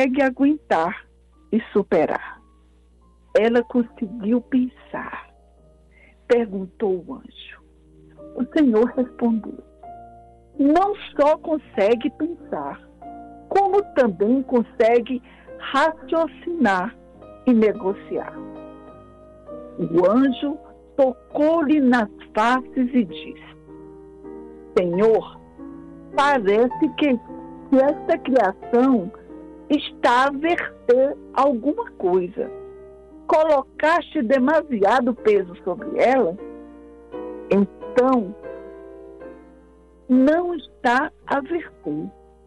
consegue aguentar e superar. Ela conseguiu pensar. Perguntou o anjo. O Senhor respondeu: não só consegue pensar, como também consegue raciocinar e negociar. O anjo tocou-lhe nas faces e disse: Senhor, parece que esta criação está a verter alguma coisa. Colocaste demasiado peso sobre ela? Então, não está a verter.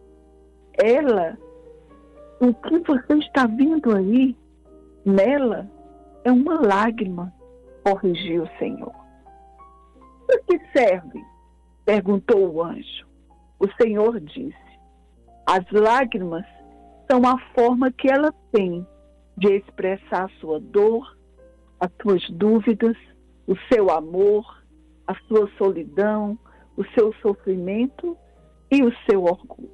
Ela, o que você está vendo aí, nela, é uma lágrima, corrigiu o Senhor. Para que serve? Perguntou o anjo. O Senhor disse: as lágrimas são a forma que ela tem de expressar a sua dor, as suas dúvidas, o seu amor, a sua solidão, o seu sofrimento e o seu orgulho.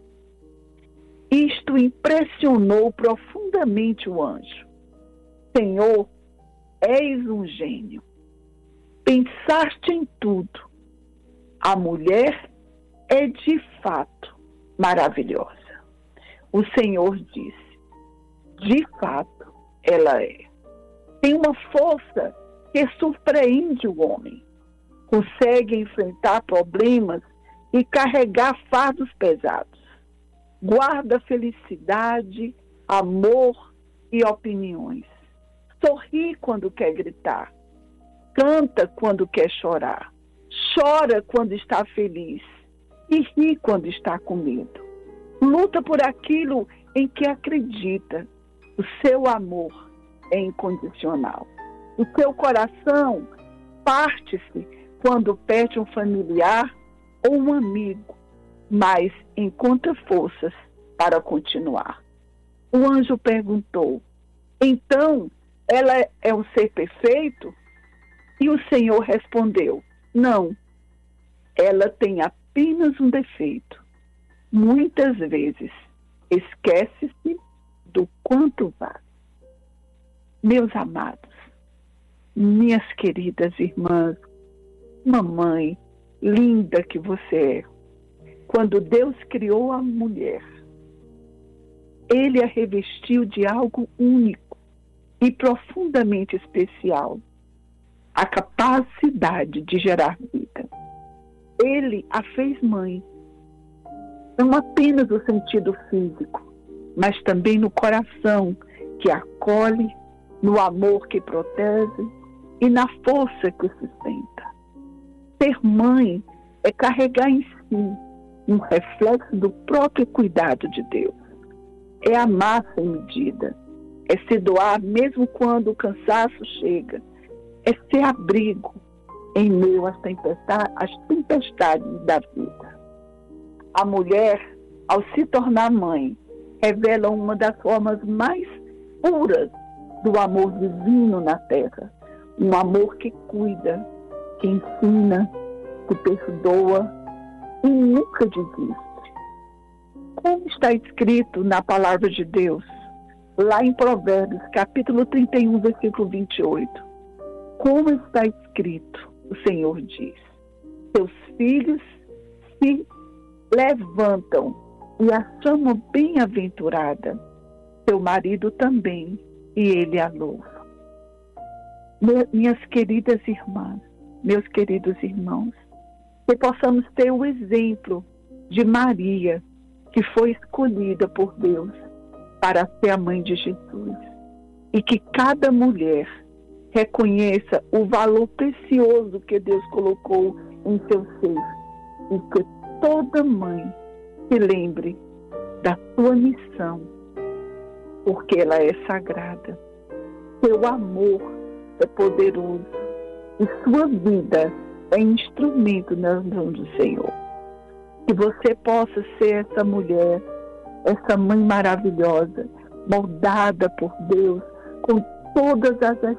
Isto impressionou profundamente o anjo. Senhor, és um gênio. Pensaste em tudo. A mulher é de fato maravilhosa. O Senhor disse: de fato, ela é. Tem uma força que surpreende o homem. Consegue enfrentar problemas e carregar fardos pesados. Guarda felicidade, amor e opiniões. Sorri quando quer gritar. Canta quando quer chorar. Chora quando está feliz. E ri quando está com medo. Luta por aquilo em que acredita. O seu amor é incondicional. O seu coração parte-se quando perde um familiar ou um amigo, mas encontra forças para continuar. O anjo perguntou: então, ela é um ser perfeito? E o Senhor respondeu: não, ela tem apenas um defeito. Muitas vezes esquece-se do quanto vale. Meus amados, minhas queridas irmãs, mamãe linda que você é, quando Deus criou a mulher, Ele a revestiu de algo único e profundamente especial, a capacidade de gerar vida. Ele a fez mãe, não apenas no sentido físico, mas também no coração que acolhe, no amor que protege e na força que sustenta. Ser mãe é carregar em si um reflexo do próprio cuidado de Deus. É amar sem medida, é se doar mesmo quando o cansaço chega, é ser abrigo em meio às tempestades da vida. A mulher, ao se tornar mãe, revela uma das formas mais puras do amor divino na terra. Um amor que cuida, que ensina, que perdoa e nunca desiste. Como está escrito na palavra de Deus, lá em Provérbios, capítulo 31, versículo 28. Como está escrito, o Senhor diz: seus filhos se levantam e a chamam bem-aventurada, seu marido também, e ele a louva. Minhas queridas irmãs, meus queridos irmãos, que possamos ter o exemplo de Maria, que foi escolhida por Deus para ser a mãe de Jesus, e que cada mulher reconheça o valor precioso que Deus colocou em seu ser, e que toda mãe se lembre da sua missão, porque ela é sagrada. Seu amor é poderoso e sua vida é instrumento nas mãos do Senhor. Que você possa ser essa mulher, essa mãe maravilhosa, moldada por Deus, com todas essas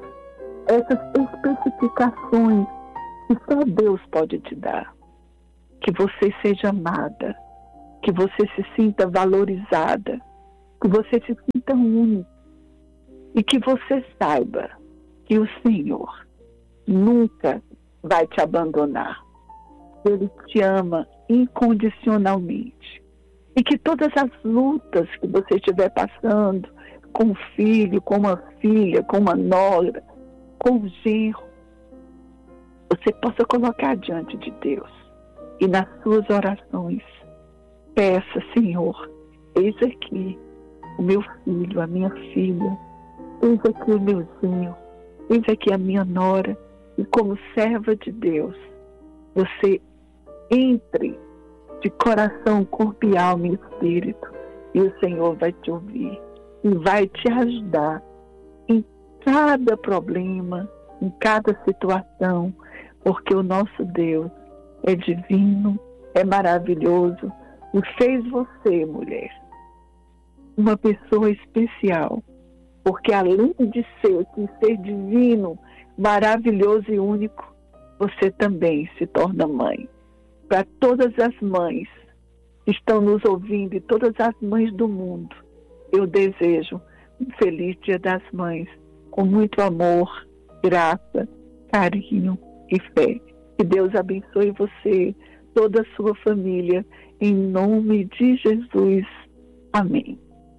especificações que só Deus pode te dar. Que você seja amada, que você se sinta valorizada, que você se sinta único e que você saiba que o Senhor nunca vai te abandonar. Ele te ama incondicionalmente. E que todas as lutas que você estiver passando, com um filho, com uma filha, com uma nora, com um genro, você possa colocar diante de Deus. E nas suas orações, peça, Senhor, eis aqui o meu filho, a minha filha, eis aqui o meu genro, eis aqui a minha nora. E como serva de Deus, você entre de coração, corpo e alma e espírito, e o Senhor vai te ouvir e vai te ajudar em cada problema, em cada situação, porque o nosso Deus é divino, é maravilhoso e fez você, mulher, uma pessoa especial, porque além de ser divino, maravilhoso e único, você também se torna mãe. Para todas as mães que estão nos ouvindo e todas as mães do mundo, eu desejo um feliz Dia das Mães, com muito amor, graça, carinho e fé. Que Deus abençoe você, toda a sua família, em nome de Jesus. Amém.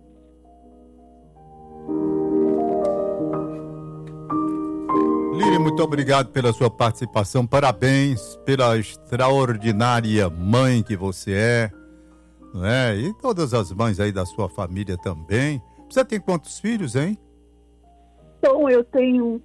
Líria, muito obrigado pela sua participação, parabéns pela extraordinária mãe que você é, não é? E todas as mães aí da sua família também. Você tem quantos filhos, hein? Então, eu tenho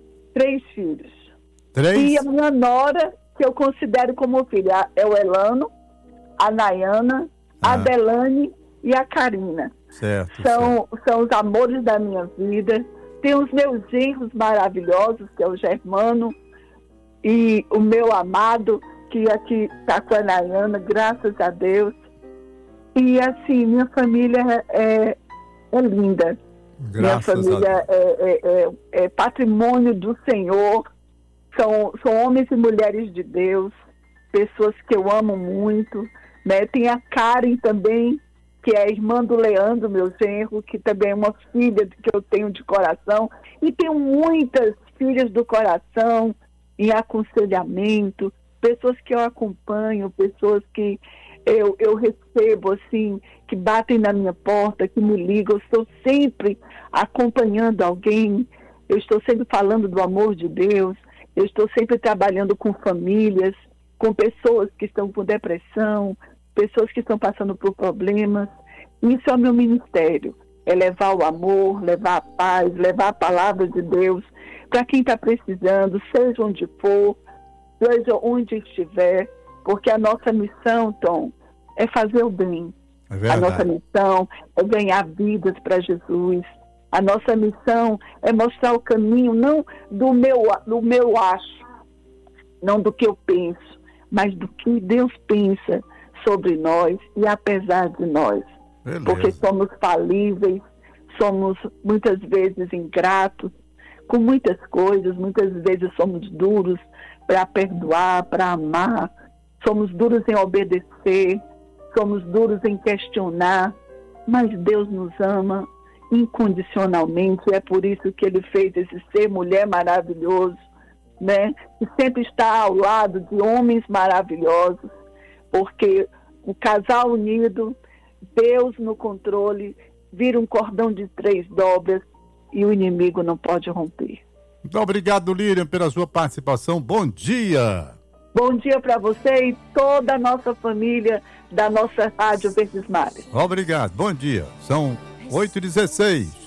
3 filhos. 3? E a minha nora, que eu considero como filha, é o Elano, a Nayana, a Adelane e a Karina. Certo. São os amores da minha vida. Tem os meus genros maravilhosos, que é o Germano e o meu amado, que aqui está com a Nayana, graças a Deus. E assim, minha família é linda. Graças minha família é patrimônio do Senhor. São homens e mulheres de Deus, pessoas que eu amo muito, né? Tem a Karen também, que é a irmã do Leandro, meu genro, que também é uma filha que eu tenho de coração. E tenho muitas filhas do coração em aconselhamento, pessoas que eu acompanho, pessoas que eu recebo, assim, que batem na minha porta, que me ligam. Eu estou sempre acompanhando alguém, eu estou sempre falando do amor de Deus, eu estou sempre trabalhando com famílias, com pessoas que estão com depressão, pessoas que estão passando por problemas. Isso é o meu ministério, é levar o amor, levar a paz, levar a palavra de Deus para quem está precisando, seja onde for, seja onde estiver, porque a nossa missão, Tom, é fazer o bem. A nossa missão é ganhar vidas para Jesus. A nossa missão é mostrar o caminho, não do meu acho, não do que eu penso, mas do que Deus pensa sobre nós e apesar de nós. Beleza. Porque somos falíveis, somos muitas vezes ingratos com muitas coisas, muitas vezes somos duros para perdoar, para amar, somos duros em obedecer, somos duros em questionar, mas Deus nos ama incondicionalmente. É por isso que Ele fez esse ser mulher maravilhoso, né? Que sempre está ao lado de homens maravilhosos, porque o casal unido, Deus no controle, vira um cordão de 3 dobras e o inimigo não pode romper. Muito obrigado, Líria, pela sua participação. Bom dia! Bom dia para você e toda a nossa família da nossa Rádio Verdes Mares. Obrigado, bom dia. São 8h16.